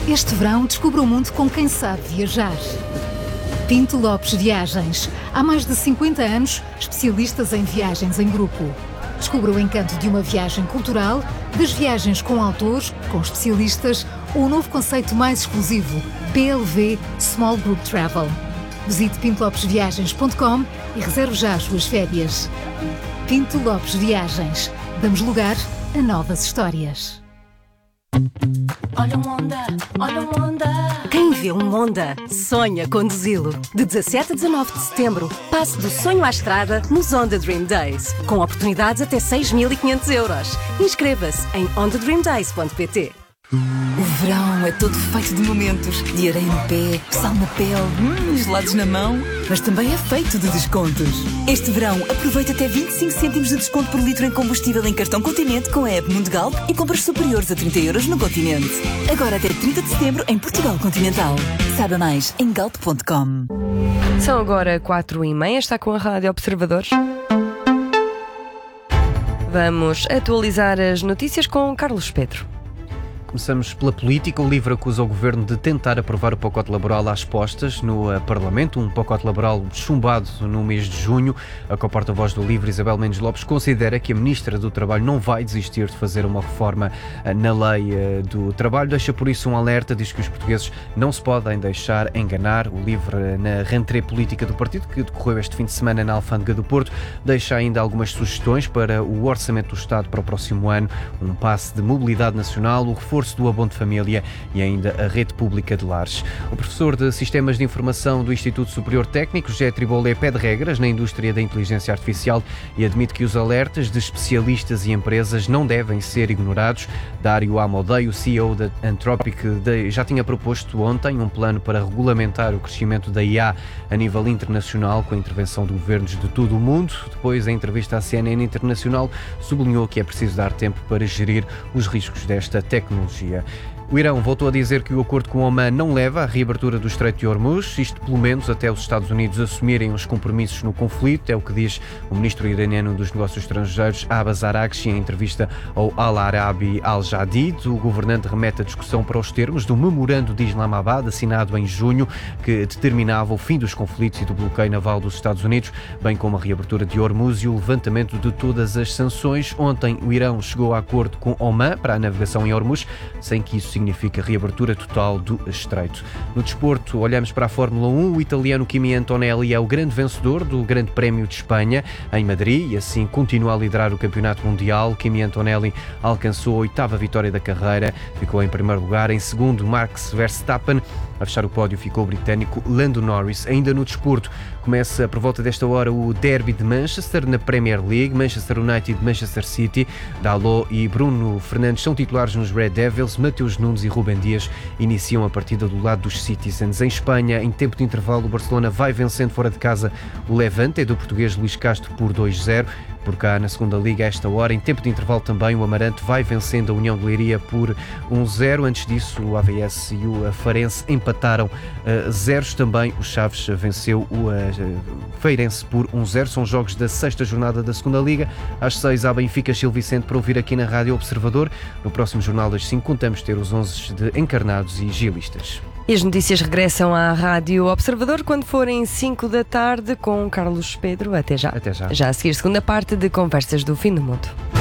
Este verão descubra o mundo com quem sabe viajar. Pinto Lopes Viagens. Há mais de 50 anos, especialistas em viagens em grupo. Descubra o encanto de uma viagem cultural, das viagens com autores, com especialistas ou o novo conceito mais exclusivo, PLV Small Group Travel. Visite pintolopesviagens.com e reserve já as suas férias. Pinto Lopes Viagens. Damos lugar a novas histórias. Olha o Honda, olha o Honda. Quem vê um Honda sonha conduzi-lo. De 17 a 19 de setembro, passe do sonho à estrada nos Honda Dream Days, com oportunidades até 6.500 euros. Inscreva-se em hondadreamdays.pt. O verão é todo feito de momentos, de areia no pé, sal na pele, gelados na mão, mas também é feito de descontos. Este verão, aproveita até 25 cêntimos de desconto por litro em combustível em cartão Continente com a app Mundo Galp e compras superiores a 30 euros no Continente. Agora até 30 de setembro em Portugal Continental. Saiba mais em galp.com. São agora 4h30, está com a Rádio Observadores. Vamos atualizar as notícias com Carlos Pedro. Começamos pela política. O LIVRE acusa o Governo de tentar aprovar o pacote laboral às postas no Parlamento, um pacote laboral chumbado no mês de junho. A co-porta-voz do LIVRE, Isabel Mendes Lopes, considera que a Ministra do Trabalho não vai desistir de fazer uma reforma na lei do trabalho. Deixa por isso um alerta, diz que os portugueses não se podem deixar enganar. O LIVRE, na rentrée política do partido, que decorreu este fim de semana na Alfândega do Porto, deixa ainda algumas sugestões para o Orçamento do Estado para o próximo ano, um passe de mobilidade nacional, o reforço do abono de família e ainda a rede pública de lares. O professor de Sistemas de Informação do Instituto Superior Técnico, José Tribolé, pede regras na indústria da inteligência artificial e admite que os alertas de especialistas e empresas não devem ser ignorados. Dário Amodei, o CEO da Anthropic, já tinha proposto ontem um plano para regulamentar o crescimento da IA a nível internacional, com a intervenção de governos de todo o mundo. Depois, em entrevista à CNN Internacional, sublinhou que é preciso dar tempo para gerir os riscos desta tecnologia. O Irão voltou a dizer que o acordo com Oman não leva à reabertura do Estreito de Hormuz, isto pelo menos até os Estados Unidos assumirem os compromissos no conflito, é o que diz o ministro iraniano dos Negócios Estrangeiros, Abbas Araghchi, em entrevista ao Al-Arabi Al-Jadid. O governante remete a discussão para os termos do memorando de Islamabad, assinado em junho, que determinava o fim dos conflitos e do bloqueio naval dos Estados Unidos, bem como a reabertura de Hormuz e o levantamento de todas as sanções. Ontem, o Irão chegou a acordo com Oman para a navegação em Hormuz, sem que isso significa reabertura total do estreito. No desporto, olhamos para a Fórmula 1. O italiano Kimi Antonelli é o grande vencedor do Grande Prémio de Espanha em Madrid e assim continua a liderar o campeonato mundial. Kimi Antonelli alcançou a 8ª vitória da carreira, ficou em primeiro lugar. Em segundo, Max Verstappen. A fechar o pódio ficou o britânico Lando Norris. Ainda no desporto, começa por volta desta hora o derby de Manchester na Premier League. Manchester United, Manchester City. Dalot e Bruno Fernandes são titulares nos Red Devils. Mateus Nunes e Rubem Dias iniciam a partida do lado dos Citizens. Em Espanha, em tempo de intervalo, o Barcelona vai vencendo fora de casa o Levante, do português Luís Castro por 2-0. Por cá, na segunda Liga, a esta hora, em tempo de intervalo também, o Amarante vai vencendo a União de Leiria por 1-0. Antes disso, o AVS e o Farense empataram zeros. Também o Chaves venceu o Feirense por 1-0. São jogos da 6ª jornada da segunda Liga. Às 6 há Benfica Gil Vicente para ouvir aqui na Rádio Observador. No próximo Jornal das 5 contamos ter os 11 de Encarnados e Gilistas. E as notícias regressam à Rádio Observador quando forem 5 da tarde com Carlos Pedro. Até já. Até já. Já a seguir, segunda parte de Conversas do Fim do Mundo.